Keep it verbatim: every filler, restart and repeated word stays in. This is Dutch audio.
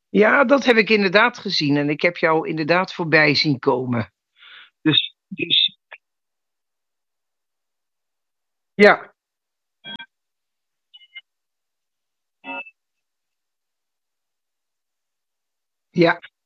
Ja, dat heb ik inderdaad gezien en ik heb jou inderdaad voorbij zien komen. Dus dus Ja. Ja.